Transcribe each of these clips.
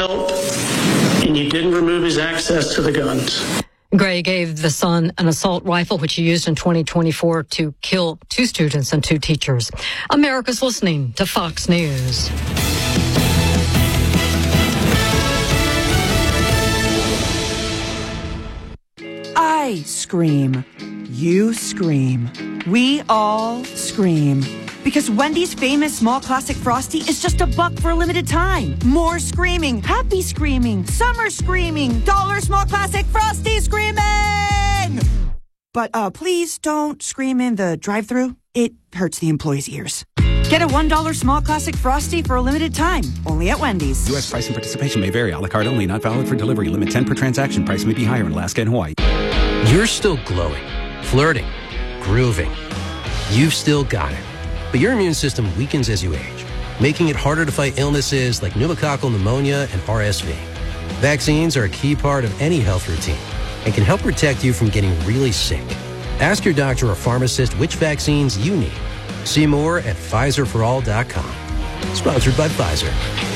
help, and you didn't remove his access to the guns. Gray gave the son an assault rifle, which he used in 2024 to kill 2 students and 2 teachers. America's listening to Fox News. I scream. You scream. We all scream. Because Wendy's famous small classic Frosty is just $1 for a limited time. More screaming, happy screaming, summer screaming, dollar small classic Frosty screaming! But please don't scream in the drive-thru. It hurts the employees' ears. Get a $1 small classic Frosty for a limited time, only at Wendy's. U.S. price and participation may vary. A la carte only, not valid for delivery. Limit 10 per transaction. Price may be higher in Alaska and Hawaii. You're still glowing, flirting, grooving. You've still got it. But your immune system weakens as you age, making it harder to fight illnesses like pneumococcal pneumonia and RSV. Vaccines are a key part of any health routine and can help protect you from getting really sick. Ask your doctor or pharmacist which vaccines you need. See more at PfizerForAll.com. Sponsored by Pfizer.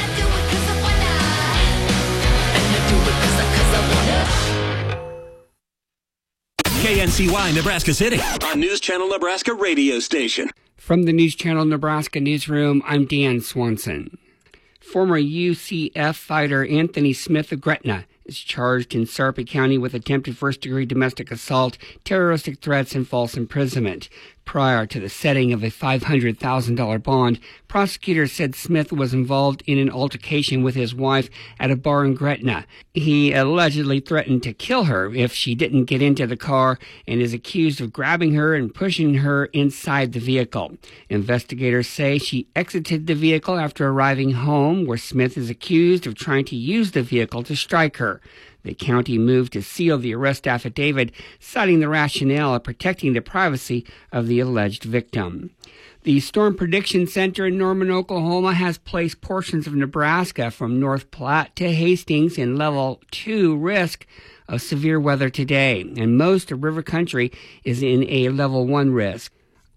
KNCY Nebraska City, a News Channel Nebraska radio station. From the News Channel Nebraska newsroom, I'm Dan Swanson. Former UCF fighter Anthony Smith of Gretna is charged in Sarpy County with attempted first-degree domestic assault, terroristic threats, and false imprisonment. Prior to the setting of a $500,000 bond, prosecutors said Smith was involved in an altercation with his wife at a bar in Gretna. He allegedly threatened to kill her if she didn't get into the car and is accused of grabbing her and pushing her inside the vehicle. Investigators say she exited the vehicle after arriving home, where Smith is accused of trying to use the vehicle to strike her. The county moved to seal the arrest affidavit, citing the rationale of protecting the privacy of the alleged victim. The Storm Prediction Center in Norman, Oklahoma has placed portions of Nebraska from North Platte to Hastings in level 2 risk of severe weather today, and most of river country is in a level 1 risk.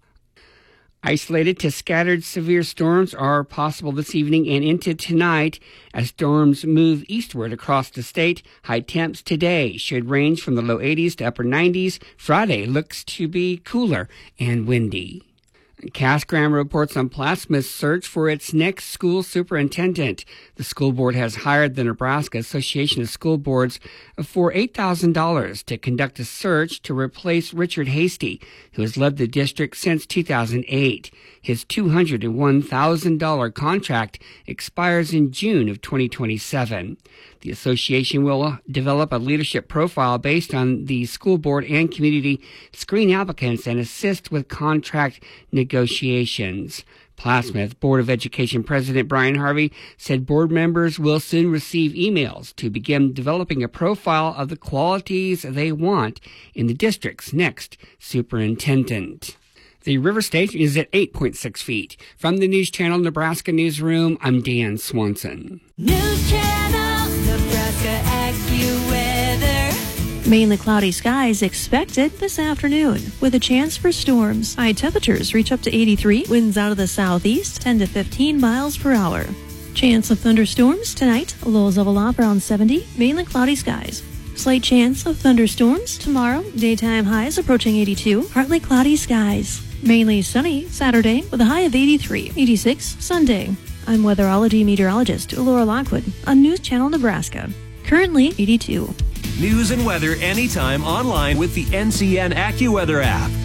Isolated to scattered severe storms are possible this evening and into tonight as storms move eastward across the state. High temps today should range from the low 80s to upper 90s. Friday looks to be cooler and windy. Cass-Graham reports on Plattsmouth's search for its next school superintendent. The school board has hired the Nebraska Association of School Boards for $8,000 to conduct a search to replace Richard Hasty, who has led the district since 2008. His $201,000 contract expires in June of 2027. The association will develop a leadership profile based on the school board and community screen applicants and assist with contract negotiations. Plattsmouth Board of Education President Brian Harvey said board members will soon receive emails to begin developing a profile of the qualities they want in the district's next superintendent. The river stage is at 8.6 feet. From the News Channel Nebraska newsroom, I'm Dan Swanson. News Channel Nebraska AccuWeather. Mainly cloudy skies expected this afternoon, with a chance for storms. High temperatures reach up to 83, winds out of the southeast, 10 to 15 miles per hour. Chance of thunderstorms tonight, lows level off around 70, mainly cloudy skies. Slight chance of thunderstorms tomorrow, daytime highs approaching 82, partly cloudy skies. Mainly sunny Saturday with a high of 83, 86 Sunday. I'm weatherology meteorologist Laura Lockwood on News Channel Nebraska. Currently 82. News and weather anytime online with the NCN AccuWeather app.